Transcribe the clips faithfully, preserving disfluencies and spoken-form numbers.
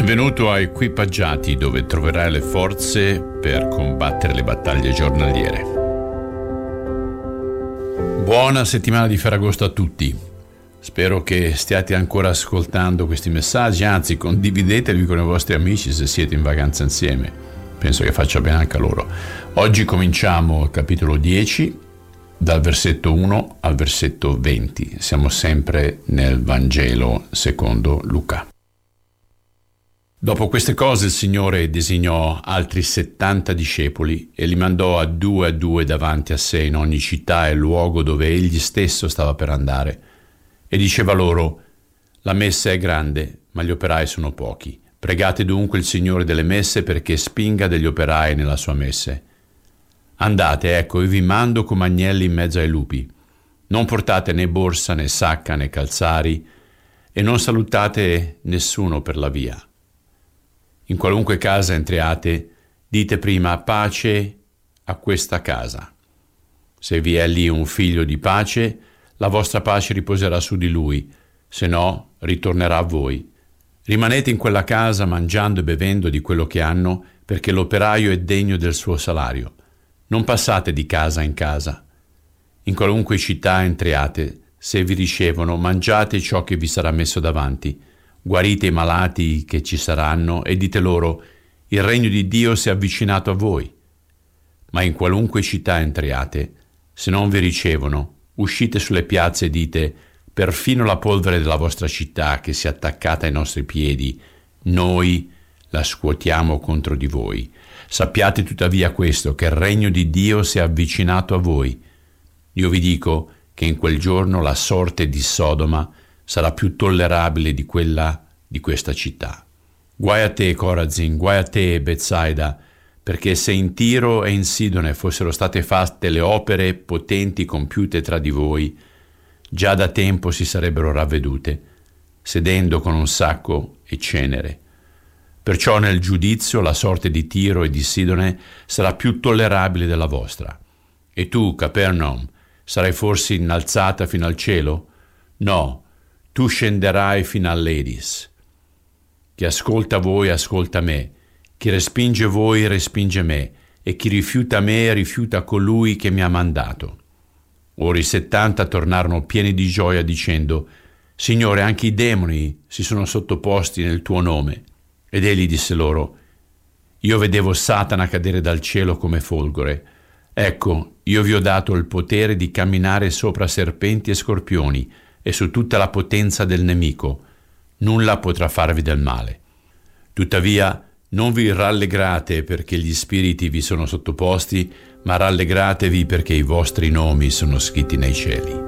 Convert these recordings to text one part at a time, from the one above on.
Benvenuto a Equipaggiati, dove troverai le forze per combattere le battaglie giornaliere. Buona settimana di Ferragosto a tutti. Spero che stiate ancora ascoltando questi messaggi, anzi condivideteli con i vostri amici se siete in vacanza insieme. Penso che faccia bene anche a loro. Oggi cominciamo il capitolo dieci, dal versetto uno al versetto venti. Siamo sempre nel Vangelo secondo Luca. Dopo queste cose il Signore designò altri settanta discepoli e li mandò a due a due davanti a sé in ogni città e luogo dove egli stesso stava per andare. E diceva loro: la messa è grande, ma gli operai sono pochi. Pregate dunque il Signore delle messe perché spinga degli operai nella sua messe. Andate, ecco, io vi mando come agnelli in mezzo ai lupi. Non portate né borsa, né sacca, né calzari, e non salutate nessuno per la via. In qualunque casa entriate, dite prima pace a questa casa. Se vi è lì un figlio di pace, la vostra pace riposerà su di lui, se no ritornerà a voi. Rimanete in quella casa mangiando e bevendo di quello che hanno, perché l'operaio è degno del suo salario. Non passate di casa in casa. In qualunque città entriate, se vi ricevono, mangiate ciò che vi sarà messo davanti. Guarite i malati che ci saranno e dite loro: il regno di Dio si è avvicinato a voi. Ma in qualunque città entriate, se non vi ricevono, uscite sulle piazze e dite: perfino la polvere della vostra città che si è attaccata ai nostri piedi, noi la scuotiamo contro di voi. Sappiate tuttavia questo, che il regno di Dio si è avvicinato a voi. Io vi dico che in quel giorno la sorte di Sodoma sarà più tollerabile di quella di questa città. Guai a te, Corazin, guai a te, Betsaida, perché se in Tiro e in Sidone fossero state fatte le opere potenti compiute tra di voi, già da tempo si sarebbero ravvedute, sedendo con un sacco e cenere. Perciò nel giudizio la sorte di Tiro e di Sidone sarà più tollerabile della vostra. E tu, Capernaum, sarai forse innalzata fino al cielo? No, tu scenderai fino all'Edis. Chi ascolta voi ascolta me, chi respinge voi respinge me, e chi rifiuta me rifiuta colui che mi ha mandato. Ora i settanta tornarono pieni di gioia dicendo: Signore, anche i demoni si sono sottoposti nel tuo nome. Ed egli disse loro: io vedevo Satana cadere dal cielo come folgore. Ecco, io vi ho dato il potere di camminare sopra serpenti e scorpioni e su tutta la potenza del nemico. Nulla potrà farvi del male. Tuttavia, non vi rallegrate perché gli spiriti vi sono sottoposti, ma rallegratevi perché i vostri nomi sono scritti nei cieli.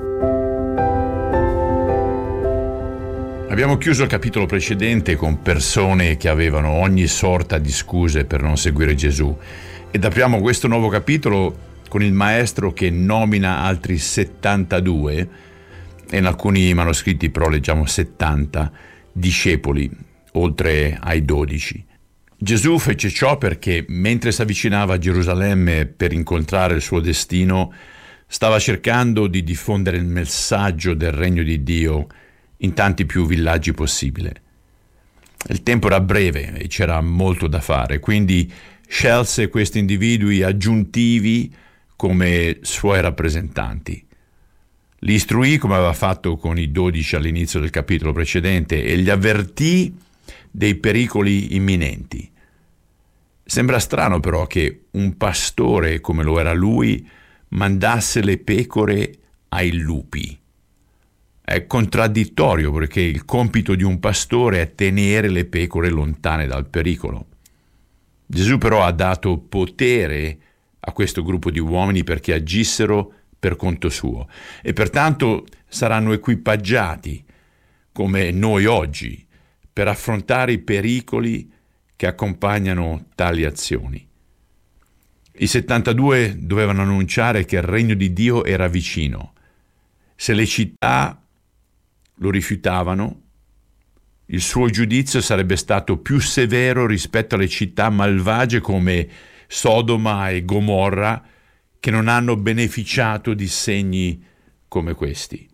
Abbiamo chiuso il capitolo precedente con persone che avevano ogni sorta di scuse per non seguire Gesù, ed apriamo questo nuovo capitolo con il maestro che nomina altri settantadue, e in alcuni manoscritti però leggiamo settanta discepoli, oltre ai dodici. Gesù fece ciò perché, mentre si avvicinava a Gerusalemme per incontrare il suo destino, stava cercando di diffondere il messaggio del regno di Dio in tanti più villaggi possibile. Il tempo era breve e c'era molto da fare, quindi scelse questi individui aggiuntivi come suoi rappresentanti. Li istruì come aveva fatto con i dodici all'inizio del capitolo precedente e li avvertì dei pericoli imminenti. Sembra strano però che un pastore come lo era lui mandasse le pecore ai lupi. È contraddittorio perché il compito di un pastore è tenere le pecore lontane dal pericolo. Gesù però ha dato potere a questo gruppo di uomini perché agissero per conto suo e pertanto saranno equipaggiati come noi oggi per affrontare i pericoli che accompagnano tali azioni. I settantadue dovevano annunciare che il regno di Dio era vicino. Se le città lo rifiutavano, il suo giudizio sarebbe stato più severo rispetto alle città malvagie come Sodoma e Gomorra, che non hanno beneficiato di segni come questi.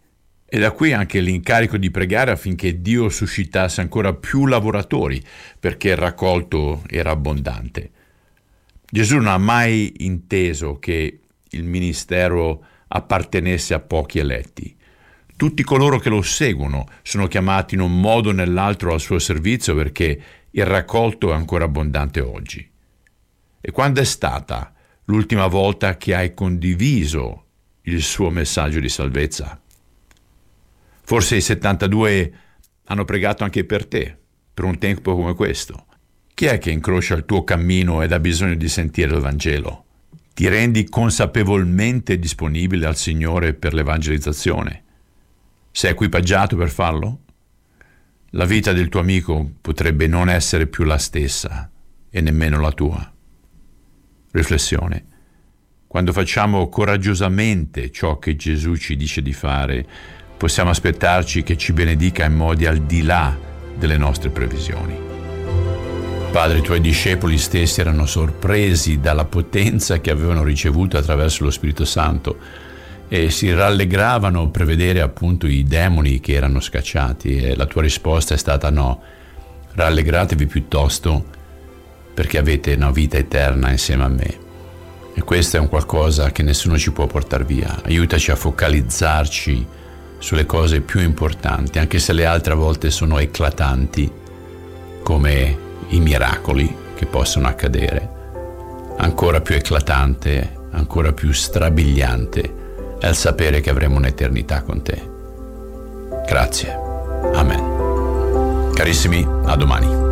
E da qui anche l'incarico di pregare affinché Dio suscitasse ancora più lavoratori, perché il raccolto era abbondante. Gesù non ha mai inteso che il ministero appartenesse a pochi eletti. Tutti coloro che lo seguono sono chiamati in un modo o nell'altro al suo servizio, perché il raccolto è ancora abbondante oggi. E quando è stata l'ultima volta che hai condiviso il suo messaggio di salvezza? Forse i settantadue hanno pregato anche per te, per un tempo come questo. Chi è che incrocia il tuo cammino ed ha bisogno di sentire il Vangelo? Ti rendi consapevolmente disponibile al Signore per l'evangelizzazione? Sei equipaggiato per farlo? La vita del tuo amico potrebbe non essere più la stessa e nemmeno la tua. Riflessione. Quando facciamo coraggiosamente ciò che Gesù ci dice di fare, possiamo aspettarci che ci benedica in modi al di là delle nostre previsioni. Padre, i tuoi discepoli stessi erano sorpresi dalla potenza che avevano ricevuto attraverso lo Spirito Santo e si rallegravano per vedere appunto i demoni che erano scacciati, e la tua risposta è stata no, rallegratevi piuttosto perché avete una vita eterna insieme a me. E questo è un qualcosa che nessuno ci può portare via. Aiutaci a focalizzarci sulle cose più importanti, anche se le altre a volte sono eclatanti, come i miracoli che possono accadere. Ancora più eclatante, ancora più strabiliante è il sapere che avremo un'eternità con te. Grazie. Amen. Carissimi, a domani.